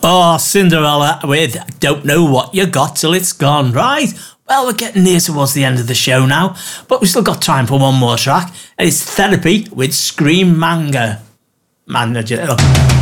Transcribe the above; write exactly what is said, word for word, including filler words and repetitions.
Oh, Cinderella with Don't Know What You Got Till It's Gone. Right, well, we're getting near towards the end of the show now, but we've still got time for one more track. And it's Therapy with Scream Manga. Manager.